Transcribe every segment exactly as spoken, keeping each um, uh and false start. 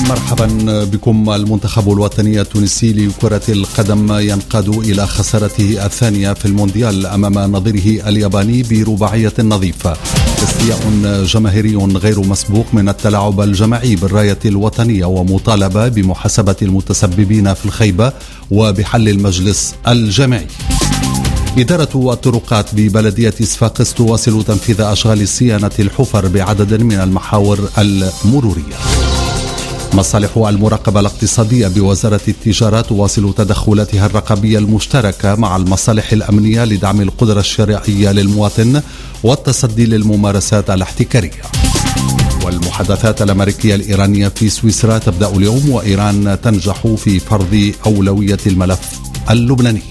مرحبا بكم. المنتخب الوطني التونسي لكرة القدم ينقاد إلى خسارته الثانية في المونديال أمام نظيره الياباني برباعية نظيفة. استياء جماهيري غير مسبوق من التلاعب الجماعي بالراية الوطنية ومطالبة بمحاسبة المتسببين في الخيبة وبحل المجلس الجامعي. إدارة الطرقات ببلدية صفاقس تواصل تنفيذ أشغال صيانة الحفر بعدد من المحاور المرورية. مصالح المراقبة الاقتصادية بوزارة التجارة تواصل تدخلاتها الرقابية المشتركة مع المصالح الأمنية لدعم القدرة الشرعية للمواطن والتصدي للممارسات الاحتكارية. والمحادثات الأمريكية الإيرانية في سويسرا تبدأ اليوم، وإيران تنجح في فرض أولوية الملف اللبناني.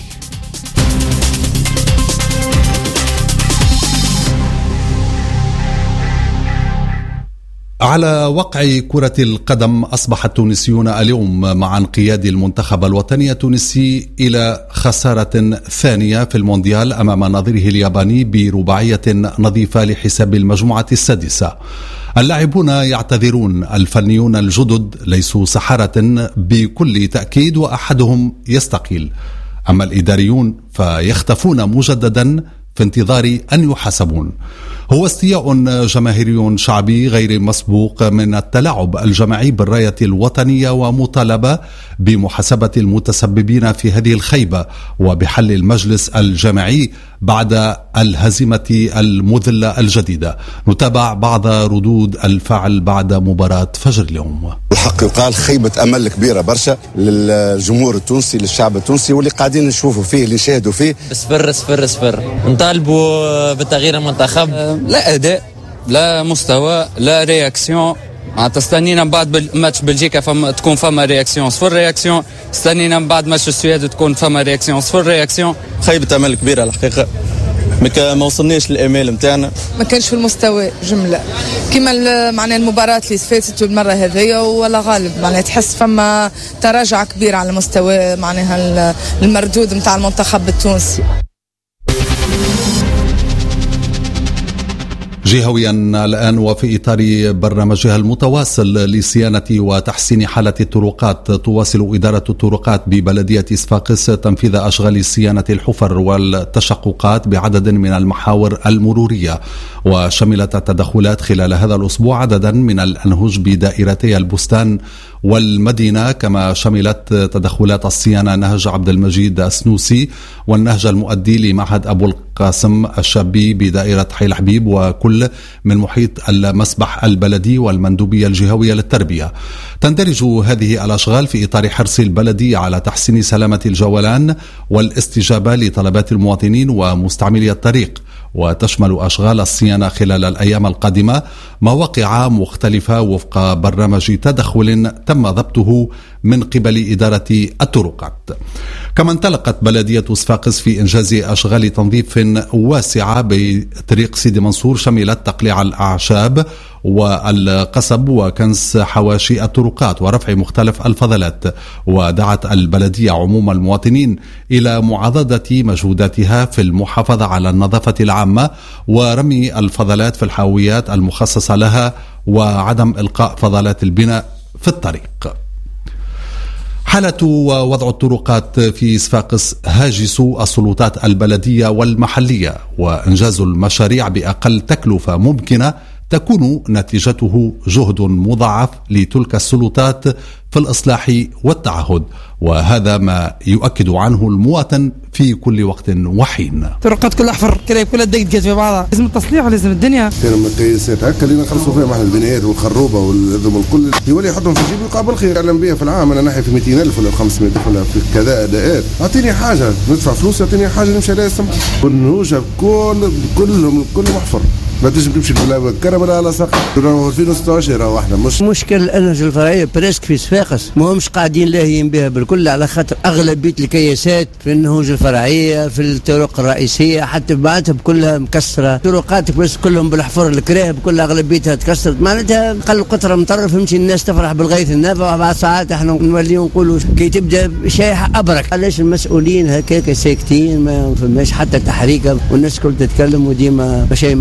على وقع كرة القدم أصبح التونسيون اليوم مع انقياد المنتخب الوطني التونسي إلى خسارة ثانية في المونديال أمام نظيره الياباني برباعية نظيفة لحساب المجموعة السادسة. اللاعبون يعتذرون، الفنيون الجدد ليسوا سحرة بكل تأكيد وأحدهم يستقيل، أما الإداريون فيختفون مجددا في انتظار أن يحاسبون. هو استياء جماهيري شعبي غير مسبوق من التلاعب الجماعي بالراية الوطنية ومطالبة بمحاسبة المتسببين في هذه الخيبة وبحل المجلس الجامعي بعد الهزيمة المذلة الجديدة. نتابع بعض ردود الفعل بعد مباراة فجر اليوم. الحق يقال خيبة أمل كبيرة برشا للجمهور التونسي، للشعب التونسي، واللي قاعدين نشوفوا فيه اللي نشاهدوا فيه. صفر صفر صفر. نطالبوا بتغيير المنتخب، لا أداء، لا مستوى، لا رياكسيون. تستنينا من بعد ماتش بلجيكا فما تكون فما رياكسيون صفر رياكسيون، استنينا من بعد ماتش السويد تكون فما رياكسيون صفر رياكسيون. خيبة أمل كبيرة الحقيقة، ما وصلناش للامال نتاعنا، ما كانش في المستوى جمله كما معناها المباراه اللي فاتت والمره هذيا ولا غالب، معناها تحس فما تراجع كبير على مستوى معناها المردود نتاع المنتخب التونسي. جهويا الآن، وفي إطار برنامجها المتواصل لصيانة وتحسين حالة الطرقات، تواصل إدارة الطرقات ببلدية صفاقس تنفيذ أشغال صيانة الحفر والتشققات بعدد من المحاور المرورية. وشملت التدخلات خلال هذا الأسبوع عددا من الأنهج بدائرتي البستان والمدينة، كما شملت تدخلات الصيانة نهج عبد المجيد السنوسي والنهج المؤدي لمعهد أبو القاسم الشابي بدائرة حي الحبيب، وكل من محيط المسبح البلدي والمندوبية الجهوية للتربية. تندرج هذه الأشغال في إطار حرص البلدي على تحسين سلامة الجولان والاستجابة لطلبات المواطنين ومستعملي الطريق، وتشمل أشغال الصيانة خلال الأيام القادمة مواقع مختلفة وفق برنامج تدخل تم ضبطه من قبل إدارة الطرقات. كما انطلقت بلدية صفاقس في إنجاز أشغال تنظيف واسعة بطريق سيدي منصور، شملت تقليع الأعشاب والقصب وكنس حواشي الطرقات ورفع مختلف الفضلات. ودعت البلدية عموم المواطنين إلى معضدة مجهوداتها في المحافظة على النظافة العامة ورمي الفضلات في الحاويات المخصصة لها وعدم إلقاء فضلات البناء في الطريق. حالة ووضع الطرقات في صفاقس هاجس السلطات البلدية والمحلية، وإنجاز المشاريع بأقل تكلفة ممكنة تكون نتيجته جهد مضاعف لتلك السلطات في الإصلاح والتعهد، وهذا ما يؤكد عنه المواطن في كل وقت وحين. طرقات كلها حفر كلها كلها دقت في بعضها، لازم التصليح ولازم الدنيا. كانوا مقياسات هكا اللي نخلصوا فيهم احنا البنايات والخروبه والذم الكل يولي يحطهم في جيبه يقابل خير. اعلم بها في العام انا نحي في مئتين ألف ولا خمسمائة ألف ولا في كذا اداءات، اعطيني حاجه ندفع فلوس، اعطيني حاجه نمشي عليها السمح. والنوجه كل كلهم كلهم محفر، ما تنجم تمشي بالكهرباء ولا على ساق. ألفين وستة عشر واحده مش مشكل. الانهج الفرعيه بريسك في صفاقس ما همش قاعدين لاهيين بها بالكل، على خاطر اغلبيه الكياسات في النهوج الفرعيه في الطرق الرئيسيه حتى بعدها كلها مكسره. طرقات بس كلهم بالحفر الكراهب كلها اغلبيتها تكسرت، معناتها قل قطره مطر. فهمتي الناس تفرح بالغيث النافع، وبعد ساعات احنا نوليو نقولوا كي تبدا شايحه ابرك. علاش المسؤولين هكاك ساكتين، ما فماش حتى تحريكه والناس كل تتكلم وديما شيء ما فما.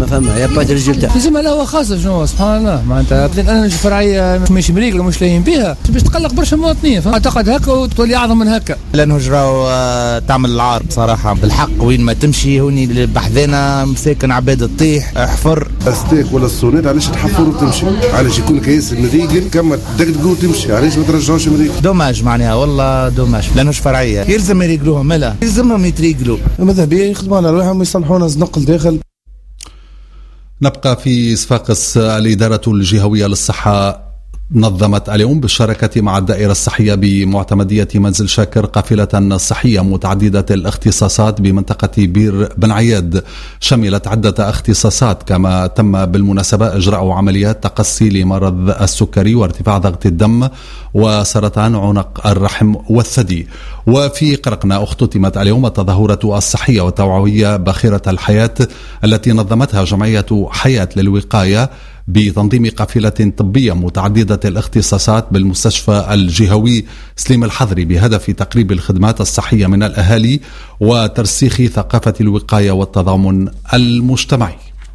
با دو ريزولتا. لازم لا هو خاص شنو سبحان الله معناتها انا فرعيه مش مريقله مش لاين بها باش تقلق برشا مواطنين فاعتقد هكا وتولي اعظم من هكا. لانه جراو تعمل العار بصراحه بالحق وين ما تمشي هوني بحذانا مساكن عباد تطيح حفر استيك ولا الصونات علاش تحفر وتمشي علاش يكون كيس مريقل كما تدقدقوا وتمشي علاش ما ترجعوش مريقل دوماج معناها والله دوماج لانه فرعيه يلزم يريقلوهم ملا يلزمهم يتريقلوا ماذا بيا يخدموا على روحهم ويصلحونا زنق الداخل. نبقى في صفاقس. الإدارة الجهوية للصحة نظمت اليوم بالشراكة مع الدائرة الصحية بمعتمدية منزل شاكر قافلة صحية متعددة الاختصاصات بمنطقة بير بن عياد شملت عدة اختصاصات كما تم بالمناسبة إجراء عمليات تقصي لمرض السكري وارتفاع ضغط الدم وسرطان عنق الرحم والثدي. وفي قرقنا اختتمت اليوم التظاهرة الصحية والتوعوية باخرة الحياة التي نظمتها جمعية حياة للوقاية بتنظيم قافلة طبية متعددة الاختصاصات بالمستشفى الجهوي سليم الحضري بهدف تقريب الخدمات الصحية من الأهالي وترسيخ ثقافة الوقاية والتضامن المجتمعي.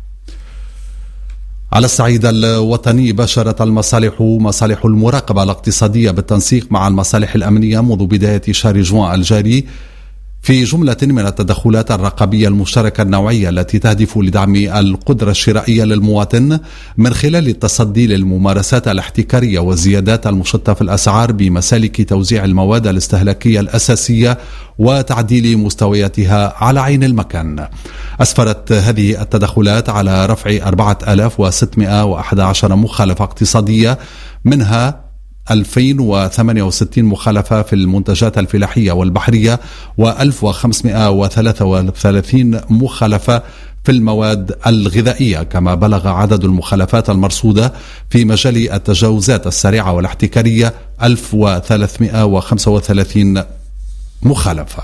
على الصعيد الوطني باشرت المصالح مصالح المراقبة الاقتصادية بالتنسيق مع المصالح الأمنية منذ بداية شهر جوان الجاري في جملة من التدخلات الرقابية المشتركة النوعية التي تهدف لدعم القدرة الشرائية للمواطن من خلال التصدي للممارسات الاحتكارية والزيادات المشتة في الأسعار بمسالك توزيع المواد الاستهلاكية الأساسية وتعديل مستوياتها على عين المكان. أسفرت هذه التدخلات على رفع أربعة آلاف وستمائة وأحد عشر مخالفة اقتصادية منها ألفين وثمانية وستين مخالفة في المنتجات الفلاحية والبحرية وألف وخمسمائة وثلاثة وثلاثين مخالفة في المواد الغذائية كما بلغ عدد المخالفات المرصودة في مجال التجاوزات السريعة والاحتكارية ألف وثلاثمائة وخمسة وثلاثين مخالفة.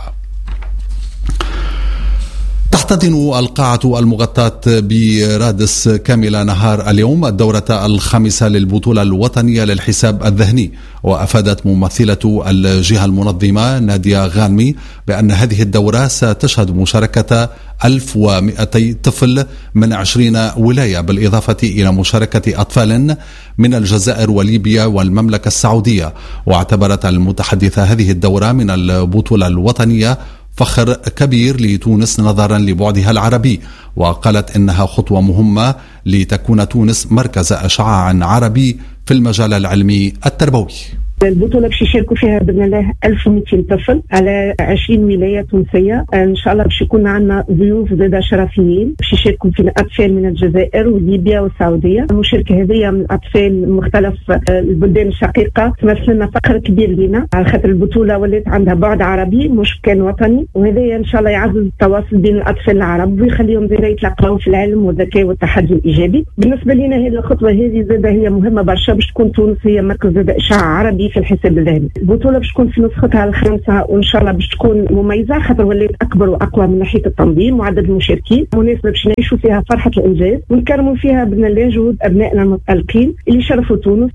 تحتضن القاعة المغطاة برادس كاملة نهار اليوم الدورة الخامسة للبطولة الوطنية للحساب الذهني وأفادت ممثلة الجهة المنظمة نادية غانمي بأن هذه الدورة ستشهد مشاركة ألف ومئتي طفل من عشرين ولاية بالإضافة إلى مشاركة أطفال من الجزائر وليبيا والمملكة السعودية. واعتبرت المتحدثة هذه الدورة من البطولة الوطنية فخر كبير لتونس نظرا لبعدها العربي وقالت إنها خطوة مهمة لتكون تونس مركز إشعاع عربي في المجال العلمي التربوي. البطولة باش يشاركوا فيها بإذن الله ألف ومئتين طفل على عشرين ولاية تونسية. إن شاء الله باش يكون عندنا ضيوف زاد شرفيين باش يشاركوا فينا أطفال من الجزائر وليبيا والسعودية. المشاركة هذه من أطفال مختلف البلدان الشقيقة تمثل لنا فخر كبير لنا على خاطر البطولة ولات عندها بعد عربي مش كان وطني وهذا إن شاء الله يعزز التواصل بين الأطفال العرب ويخليهم زاد يتلقاو في العلم والذكاء والتحدي الإيجابي. بالنسبة لنا هذه الخطوة هذه زاد هي مهمة برشا باش تكون تونس هي مركز زاد إشعاع عربي في الحساب الذهني. البطولة باش تكون في نسختها الخامسة وإن شاء الله باش تكون مميزة خاطر ولات أكبر وأقوى من ناحية التنظيم وعدد المشاركين مناسبة باش نعيشوا فيها فرحة الإنجاز ونكرموا فيها بإذن الله جهود أبنائنا المتألقين اللي شرفوا تونس.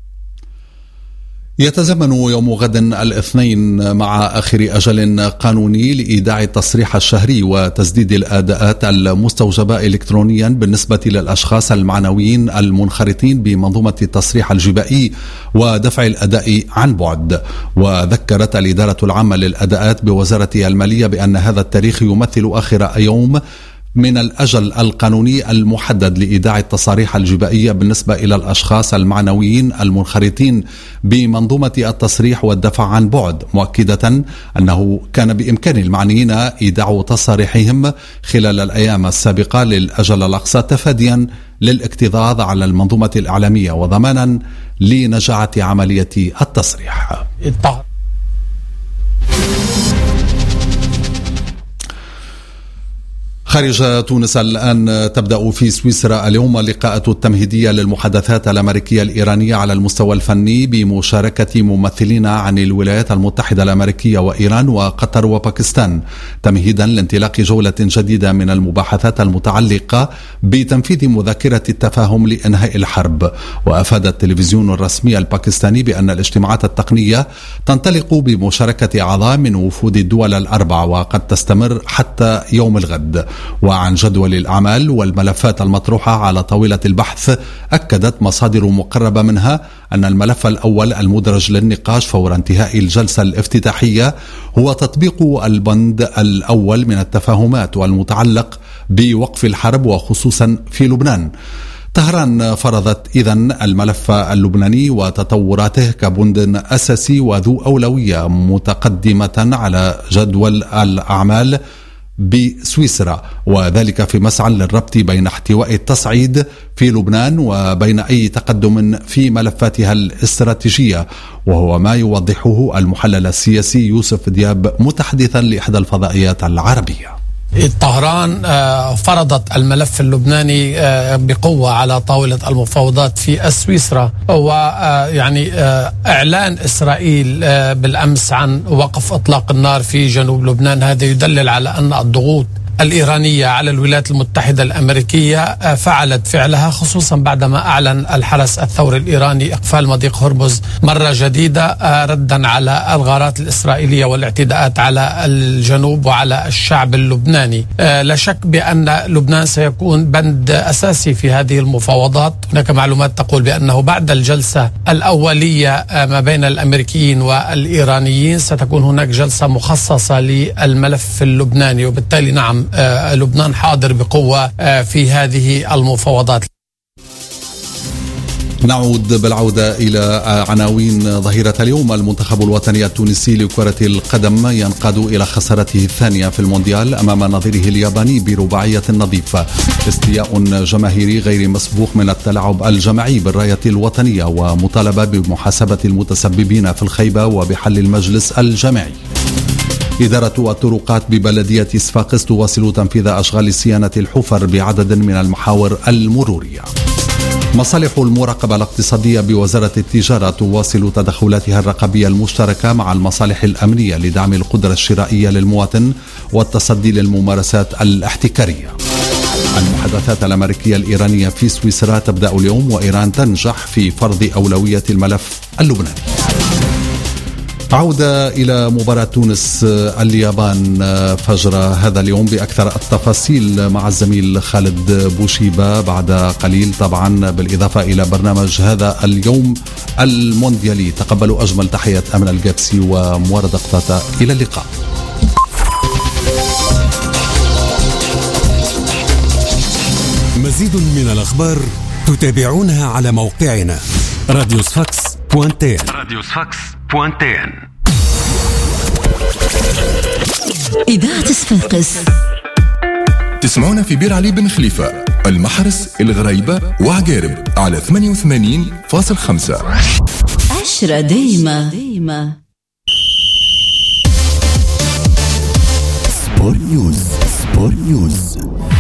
يتزامن يوم غد الاثنين مع آخر أجل قانوني لإيداع التصريح الشهري وتسديد الأداءات المستوجبة إلكترونيا بالنسبة للأشخاص المعنويين المنخرطين بمنظومة التصريح الجبائي ودفع الأداء عن بعد. وذكرت الإدارة العامة للأداءات بوزارة المالية بأن هذا التاريخ يمثل آخر يوم من الأجل القانوني المحدد لإيداع التصاريح الجبائية بالنسبة إلى الأشخاص المعنويين المنخرطين بمنظومة التصريح والدفع عن بعد، مؤكدة أنه كان بإمكان المعنيين إيداع تصاريحهم خلال الأيام السابقة للأجل الأقصى تفاديا للاكتظاظ على المنظومة الإعلامية وضمانا لنجاعة عملية التصريح. خارج تونس الآن تبدأ في سويسرا اليوم اللقاءات التمهيدية للمحادثات الأمريكية الإيرانية على المستوى الفني بمشاركة ممثلين عن الولايات المتحدة الأمريكية وإيران وقطر وباكستان تمهيدا لانطلاق جولة جديدة من المباحثات المتعلقة بتنفيذ مذكرة التفاهم لإنهاء الحرب. وأفاد التلفزيون الرسمي الباكستاني بأن الاجتماعات التقنية تنطلق بمشاركة أعضاء من وفود الدول الأربع وقد تستمر حتى يوم الغد. وعن جدول الأعمال والملفات المطروحة على طاولة البحث، أكدت مصادر مقربة منها أن الملف الأول المدرج للنقاش فور انتهاء الجلسة الافتتاحية هو تطبيق البند الأول من التفاهمات والمتعلق بوقف الحرب وخصوصا في لبنان. طهران فرضت إذن الملف اللبناني وتطوراته كبند أساسي وذو أولوية متقدمة على جدول الأعمال بسويسرا، وذلك في مسعى للربط بين احتواء التصعيد في لبنان وبين أي تقدم في ملفاتها الاستراتيجية، وهو ما يوضحه المحلل السياسي يوسف دياب متحدثا لإحدى الفضائيات العربية. طهران فرضت الملف اللبناني بقوة على طاولة المفاوضات في سويسرا، ويعني إعلان إسرائيل بالأمس عن وقف إطلاق النار في جنوب لبنان هذا يدلل على أن الضغوط الإيرانية على الولايات المتحدة الأمريكية فعلت فعلها، خصوصا بعدما أعلن الحرس الثوري الإيراني إقفال مضيق هرمز مرة جديدة ردا على الغارات الإسرائيلية والاعتداءات على الجنوب وعلى الشعب اللبناني. لا شك بأن لبنان سيكون بند أساسي في هذه المفاوضات. هناك معلومات تقول بأنه بعد الجلسة الأولية ما بين الأمريكيين والإيرانيين ستكون هناك جلسة مخصصة للملف اللبناني، وبالتالي نعم آه لبنان حاضر بقوة آه في هذه المفاوضات. نعود بالعودة إلى عناوين ظهيرة اليوم. المنتخب الوطني التونسي لكرة القدم ينقاد إلى خسارته الثانية في المونديال أمام نظيره الياباني برباعية نظيفة. استياء جماهيري غير مسبوق من التلاعب الجماعي بالراية الوطنية، ومطالبة بمحاسبة المتسببين في الخيبة وبحل المجلس الجماعي. إدارة الطرقات ببلدية صفاقس تواصل تنفيذ أشغال صيانة الحفر بعدد من المحاور المرورية. مصالح المراقبة الاقتصادية بوزارة التجارة تواصل تدخلاتها الرقابية المشتركة مع المصالح الأمنية لدعم القدرة الشرائية للمواطن والتصدي للممارسات الاحتكارية. المحادثات الأمريكية الإيرانية في سويسرا تبدأ اليوم، وإيران تنجح في فرض أولوية الملف اللبناني. عودة إلى مباراة تونس اليابان فجر هذا اليوم بأكثر التفاصيل مع الزميل خالد بوشيبة بعد قليل، طبعا بالإضافة إلى برنامج هذا اليوم المونديالي. تقبلوا أجمل تحيات أمل الجابسي وموارد قطاطة، إلى اللقاء. مزيد من الأخبار تتابعونها على موقعنا راديو صفاقس بوانت ان. راديو صفاقس بوانت ان. إذاعة صفاقس تسمعونا في بير علي بن خليفة، المحرس، الغريبة وعقارب على ثمانية وثمانين فاصلة خمسة. عشرة دايما دايما. سبور نيوز. سبور نيوز.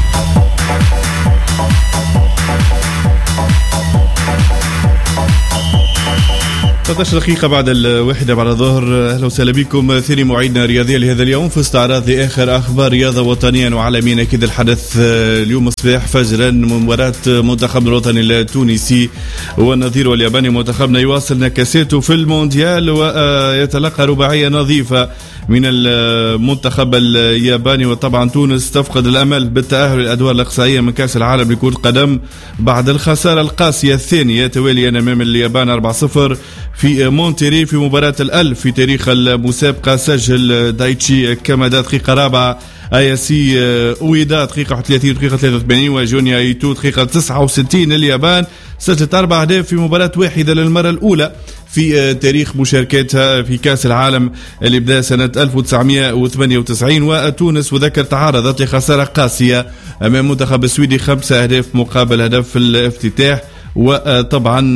ثلاثة عشر دقيقة بعد الواحدة بعد الظهر. أهلا وسهلا بكم. ثاني موعدنا الرياضي لهذا اليوم في استعراض لآخر أخبار رياضة وطنيا وعالميا. أكيد الحدث اليوم الصباح فجرا مباراة منتخبنا الوطني التونسي والنظير الياباني. منتخبنا يواصل نكساته في المونديال ويتلقى رباعية نظيفة من المنتخب الياباني. وطبعا تونس تفقد الأمل بالتأهل للأدوار الإقصائية من كأس العالم لكرة القدم بعد الخسارة القاسية الثانية تواليا أمام اليابان أربعة صفر في مونتيري في مباراة الألف في تاريخ المسابقة. سجل دايتشي كامادا دقيقة رابعة، اياسي اويدا دقيقة واحد وثلاثين دقيقة ثلاثة وثمانين، وجونيا ايتو دقيقة تسعة وستين. اليابان سجلت أربع أهداف في مباراة واحدة للمرة الأولى في تاريخ مشاركتها في كأس العالم اللي بدأ سنة ألف وتسعمائة وثمانية وتسعين. وتونس وذكر تعرضت لخسارة قاسية أمام منتخب السويدي خمسة أهداف مقابل هدف في الافتتاح. وطبعا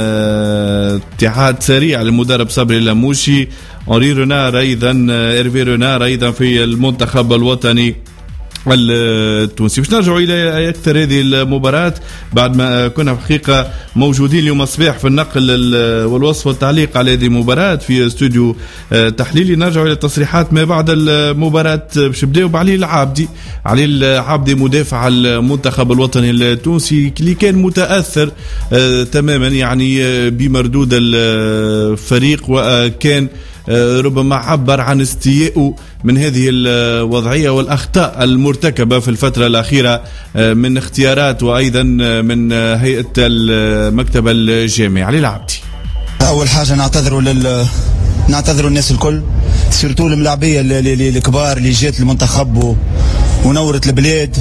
اتحاد سريع للمدرب صبري اللاموشي، أوري رونار أيضا، إيرفي رونار أيضا في المنتخب الوطني التونسي. باش نرجعوا الى اكثر هذه المباراه بعد ما كنا في حقيقه موجودين اليوم الصباح في النقل والوصف والتعليق على هذه المباراه في استوديو تحليلي. نرجعوا الى التصريحات ما بعد المباراه. باش نبداو بعلي العابدي. علي العابدي مدافع المنتخب الوطني التونسي اللي كان متاثر تماما يعني بمردود الفريق، وكان ربما عبر عن استيائه من هذه الوضعية والأخطاء المرتكبة في الفترة الأخيرة من اختيارات وأيضا من هيئة المكتب الجامعي. علي العبدي. أول حاجة نعتذر لل نعتذر الناس الكل، سيرتو الملاعبية الكبار اللي جات المنتخب و... ونورت البلاد،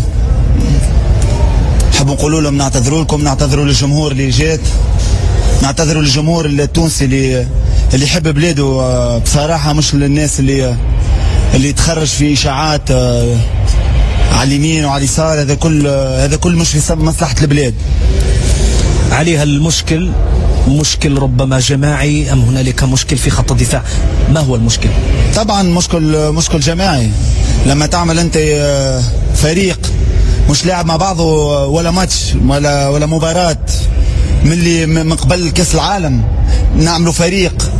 نحب نقول لهم نعتذروا لكم، نعتذروا للجمهور اللي جات، نعتذروا للجمهور التونسي اللي اللي يحب بلاده بصراحة، مش للناس اللي اللي تخرج في إشاعات على اليمين وعلى اليسار. هذا كل هذا كل مش في مصلحة البلاد. عليها المشكل مشكل ربما جماعي أم هنالك مشكل في خط الدفاع؟ ما هو المشكل؟ طبعا مشكل مشكل جماعي. لما تعمل أنت فريق مش لاعب مع بعضه ولا ماتش ولا ولا مباراة من اللي من قبل كأس العالم، نعملوا فريق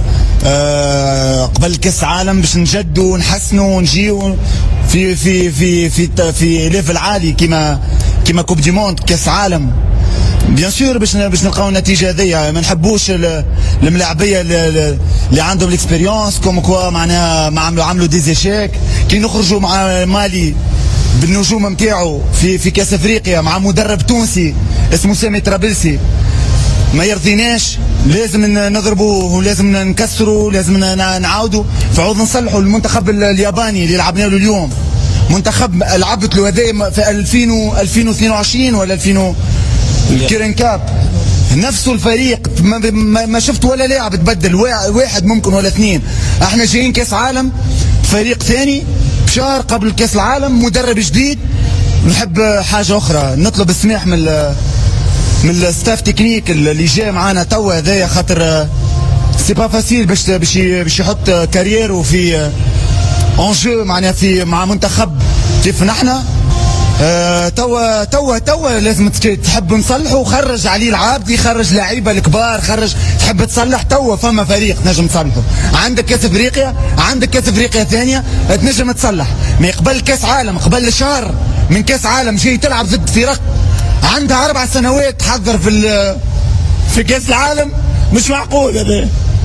أه قبل كأس العالم باش نجدوا ونحسنوا ونجيوا في في في في في, في ليفل عالي كما كما كوب دي موند كأس عالم. بيان سور باش باش نلقاو النتيجه هذيا. ما نحبوش الملاعبيه اللي عندهم الاكسبيريونس كوم كوا معناها ما عملوا عملوا ديزيشيك كي نخرجوا مع مالي بالنجوم نتاعو في في كاس افريقيا مع مدرب تونسي اسمه سامي طرابلسي. ما يرضيناش، لازم نضربوا ولازم نكسروا، لازم نعاودوا فعود نصلحوا المنتخب الياباني اللي لعبنا له اليوم. منتخب لعبت له هذا في ألفين ألفين واثنين وعشرين ولا ألفين الكيرن كاب، نفسه الفريق ما, ما شفت ولا لاعب تبدل، واحد ممكن ولا اثنين. احنا جايين كاس عالم فريق ثاني بشهر قبل كاس العالم، مدرب جديد. نحب حاجه اخرى، نطلب السماح من من الستاف تكنيك اللي جاي معانا توا هذايا، خاطر سي با فاسيل باش باش باش يحط كاريره في انجو معناها في مع منتخب كيف نحنا. آه توا توا توا لازم تحب نصلحه، وخرج علي العابدي، خرج لعيبه الكبار، خرج تحب تصلح. توا فما فريق تنجم تصلحه، عندك كاس افريقيا، عندك كاس افريقيا ثانيه تنجم تصلح. ما يقبل كاس عالم، قبل شهر من كاس عالم جاي تلعب ضد فرق عندها اربع سنوات تحضر في في كاس العالم، مش معقول هذا.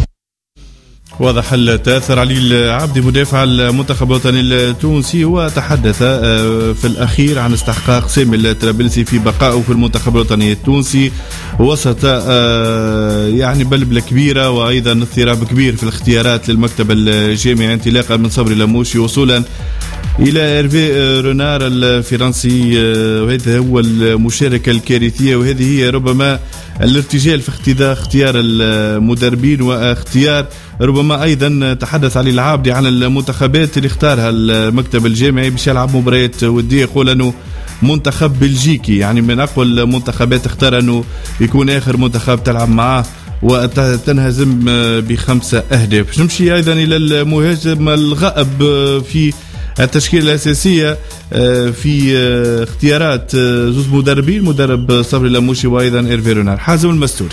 واضح التأثر. علي العبدي مدافع المنتخب الوطني التونسي وتحدث في الأخير عن استحقاق سامي الطرابلسي في بقائه في المنتخب الوطني التونسي وسط يعني بلبلة كبيرة وأيضا اضطراب كبير في الاختيارات للمكتب الجامعي، انطلاقا من صبري لموشي وصولا إلى إيرفي رونار الفرنسي. وهذا هو المشاركة الكارثية، وهذه هي ربما الارتجال في اختيار المدربين واختيار ربما أيضا تحدث علي العابدي عن المنتخبات اللي اختارها المكتب الجامعي باش يلعب مباريات ودية. يقول أنه منتخب بلجيكي يعني من أقوى المنتخبات، اختار أنه يكون آخر منتخب تلعب معاه وتنهزم بخمسة أهداف. نمشي أيضا إلى المهاجم الغائب في التشكيلة الأساسية في اختيارات زوز مدربين، مدرب صبري لموشي وأيضا إيرفي رونار. حازم المستوري.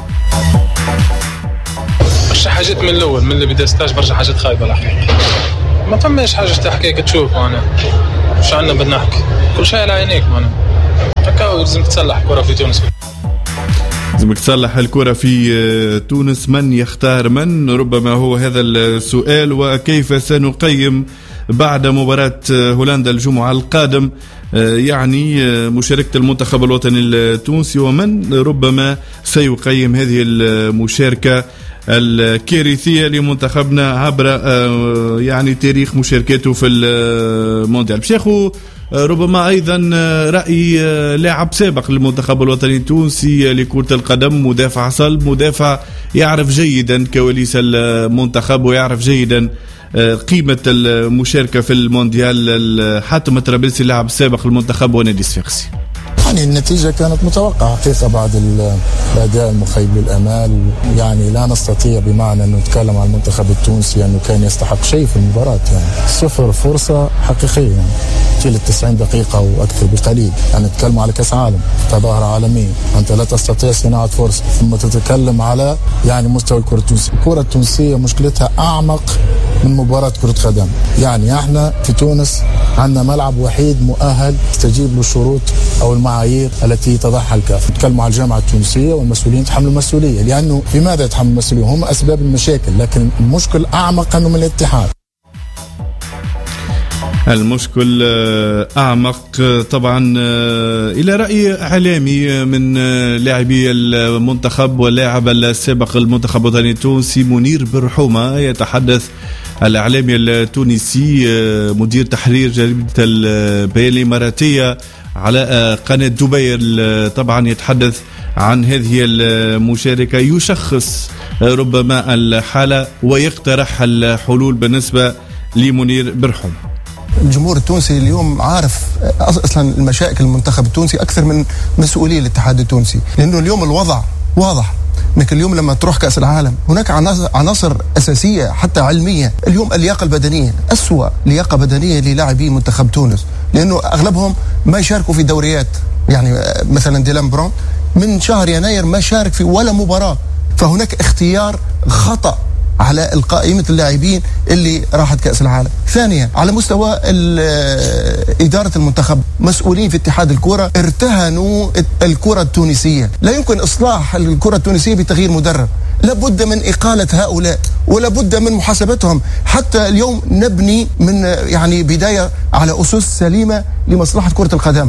برشا حاجات من الأول من اللي بدأ ستاج، برشا حاجات خايبة الحقيقة. ما فماش حاجة تحكيك تشوف معنا مش عندنا بنحكي، كل شيء على عينيك معنا. هكا لازم تصلح الكرة في تونس، لازمك تصلح الكرة في تونس. من يختار من؟ ربما هو هذا السؤال. وكيف سنقيم بعد مباراة هولندا الجمعة القادم يعني مشاركة المنتخب الوطني التونسي، ومن ربما سيقيم هذه المشاركة الكارثية لمنتخبنا عبر يعني تاريخ مشاركته في المونديال؟ بشيخو ربما أيضا رأي لاعب سابق للمنتخب الوطني التونسي لكرة القدم، مدافع صلب، مدافع يعرف جيدا كواليس المنتخب ويعرف جيدا قيمة المشاركة في المونديال. حاتم الطرابلسي اللاعب السابق للمنتخب ونادي صفاقسي. يعني النتيجة كانت متوقعة حقيقة بعد الأداء المخيب للآمال. يعني لا نستطيع بمعنى أن نتكلم عن المنتخب التونسي أنه كان يستحق شيء في المباراة. يعني صفر فرصة حقيقية يعني طيلة تسعين دقيقة وأكثر بقليل. يعني نتكلم على كأس عالم تظاهرة عالمية، أنت لا تستطيع صناعة فرصة، ثم تتكلم على يعني مستوى الكرة التونسية. الكرة التونسية مشكلتها أعمق من مباراة كرة قدم. يعني احنا في تونس عندنا ملعب وحيد مؤهل يستجيب له شروط أو المعايير المعايير التي تضعها الكاف. نتكلموا على الجامعة التونسية والمسؤولين يتحملوا المسؤولية، لأنه لماذا يتحملوا المسؤولية؟ هم أسباب المشاكل، لكن المشكل أعمق أنه من الاتحاد. المشكل أعمق طبعا إلى رأي إعلامي من لاعبي المنتخب واللاعب السابق المنتخب الوطني التونسي منير برحومة. يتحدث الإعلامي التونسي مدير تحرير جريدة البيان الإماراتية على قناة دبي طبعا يتحدث عن هذه المشاركة، يشخص ربما الحالة ويقترح الحلول بالنسبة لمنير برحومة. الجمهور التونسي اليوم عارف اصلا المشاكل المنتخب التونسي اكثر من مسؤولي الاتحاد التونسي، لانه اليوم الوضع واضح انك اليوم لما تروح كاس العالم هناك عناصر اساسيه حتى علميه. اليوم اللياقه البدنيه اسوأ لياقه بدنيه للاعبي منتخب تونس، لانه اغلبهم ما يشاركوا في دوريات، يعني مثلا ديلان برون من شهر يناير ما شارك في ولا مباراه، فهناك اختيار خطأ على قائمة اللاعبين اللي راحت كأس العالم. ثانيا على مستوى إدارة المنتخب، مسؤولين في اتحاد الكرة ارتهنوا الكرة التونسية. لا يمكن إصلاح الكرة التونسية بتغيير مدرب، لابد من إقالة هؤلاء ولابد من محاسبتهم. حتى اليوم نبني من يعني بداية على أسس سليمة لمصلحة كرة القدم.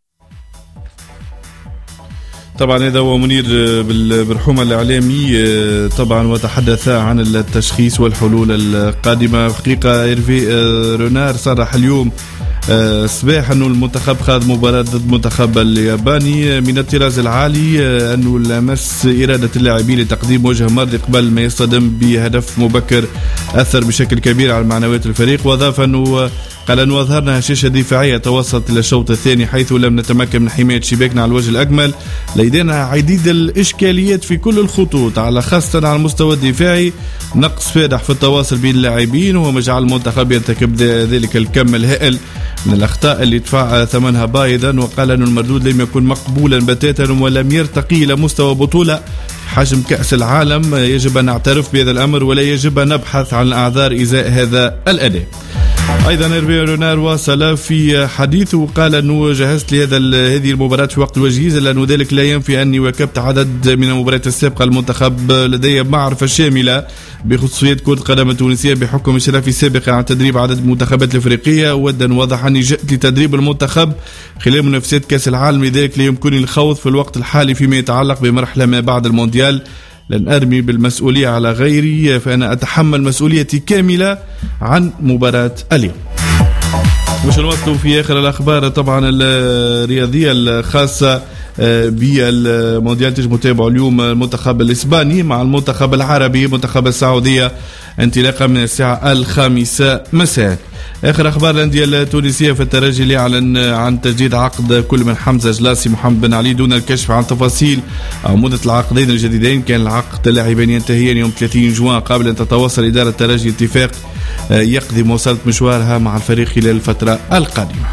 طبعا هذا هو منير بالرحومة الإعلامي طبعا، وتحدث عن التشخيص والحلول القادمة. حقيقة إيرفي رونار صرح اليوم صباح أنه المنتخب خاض مباراة ضد منتخب الياباني من الطراز العالي، أنه لمس إرادة اللاعبين لتقديم وجه مرضي قبل ما يصطدم بهدف مبكر أثر بشكل كبير على معنويات الفريق. وأضاف أنه قال أنه أظهرنا هشاشة دفاعية توسط إلى الشوط الثاني حيث لم نتمكن من حماية شباكنا على الوجه الأكمل. لدينا عديد الإشكاليات في كل الخطوط، على خاصة على المستوى الدفاعي، نقص فادح في التواصل بين اللاعبين وما جعل المنتخب يرتكب ذلك الكم الهائل من الأخطاء اللي دفع ثمنها بايظا. وقال أن المردود لم يكن مقبولا بتاتا ولم يرتقي إلى مستوى بطولة حجم كأس العالم. يجب أن نعترف بهذا الأمر ولا يجب أن نبحث عن الأعذار إزاء هذا الأداء. أيضا إيرفي رونار واصل في حديثه وقال أنه جهزت لهذا هذه المباراة في وقت الوجيز، لأنه ذلك لا ينفي أني واكبت عدد من المباريات السابقة. المنتخب لدي معرفة شاملة بخصوصية كرة القدم التونسية بحكم إشرافي السابق على تدريب عدد المنتخبات الأفريقية. ودا واضح أني جئت لتدريب المنتخب خلال منافسات كأس العالم، لذلك لا يمكنني الخوض في الوقت الحالي فيما يتعلق بمرحلة ما بعد المونديال. لن أرمي بالمسؤولية على غيري، فأنا أتحمل مسؤوليتي كاملة عن مباراة اليوم. مش نوصلوا في آخر الأخبار طبعا الرياضية الخاصة بالمونديال. تجمعوا تتابعوا اليوم المنتخب الإسباني مع المنتخب العربي منتخب السعودية انطلاقا من الساعة الخامسة مساء. آخر أخبار الأندية التونسية في الترجي اللي أعلن عن تجديد عقد كل من حمزة جلاسي محمد بن علي دون الكشف عن تفاصيل أو مدة العقدين الجديدين. كان العقد اللاعبين ينتهيان يوم ثلاثين جوان قبل أن تتواصل إدارة الترجي اتفاق يقضي مواصلة مشوارها مع الفريق خلال الفترة القادمة.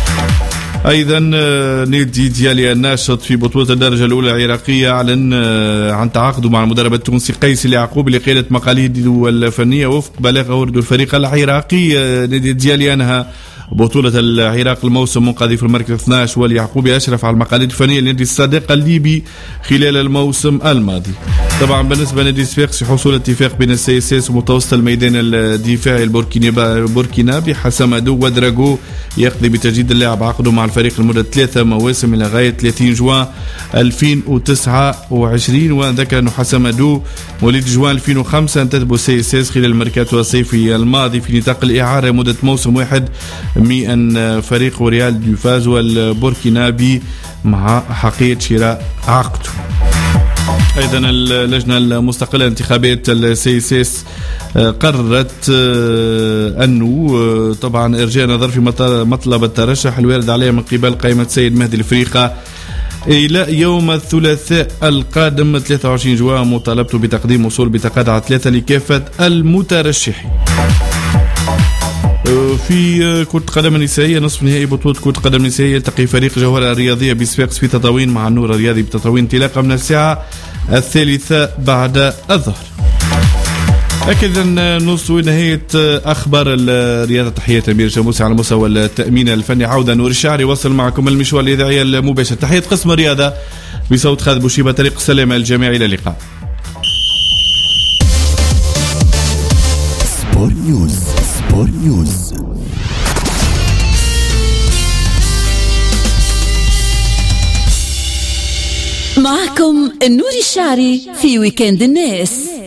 أيضا نادي ديالي الناشط في بطولة الدرجة الأولى العراقية أعلن عن تعاقده مع المدرب التونسي قيس اليعقوبي لقيادة مقاليده الفنية وفق بلاغ أورد الفريق العراقي. نادي ديالي أنهى بطولة العراق الموسم منقذي في المركز اثني عشر، واليعقوبي أشرف على المقاليد الفنية لنادي الصديقة الليبي خلال الموسم الماضي. طبعا بالنسبة لنادي صفاقس حصول اتفاق بين السياسيس ومتوسط الميدان الدفاعي البوركينابي حسمدو ودراغو يقضي بتجديد اللاعب عقده مع الفريق لمدة ثلاثة مواسم إلى غاية ثلاثين جوان ألفين وتسعة وعشرين. وذكر أنه حسمدو وليد جوان ألفين وخمسة انتدبوا السياسيس خلال الميركاتو الصيفي الماضي في نطاق الإعارة مدة موسم واحد من فريق ريال ديفاز والبوركينابي مع حقيقة شراء عقده. أيضا اللجنة المستقلة لانتخابات السيسيس قررت أنه طبعا إرجاء نظر في مطلب الترشح الوارد عليه من قبل قائمة سيد مهدي الفريقة إلى يوم الثلاثاء القادم ثلاثة وعشرين جوان، مطالبته بتقديم وصول بطاقات على ثلاثة لكافة المترشحين. في كرة القدم النسائية نصف نهائي بطولة كرة القدم النسائية يلتقي فريق جوهرة الرياضية بصفاقس في تطاوين مع النور الرياضي بتطاوين انطلاقا من الساعة الثالثة بعد الظهر. أكيد نص ونهاية أخبار الرياضة. تحية أمير جاموسي على مستوى التأمين الفني. عودة نور الشعري وصل معكم المشوار الإذاعي المباشر. تحية قسم الرياضة بصوت خالد بوشيبة. طريق السلامة الجميع، إلى اللقاء. سبور نيوز. سبور نيوز. معكم النور الشعري في ويكند الناس.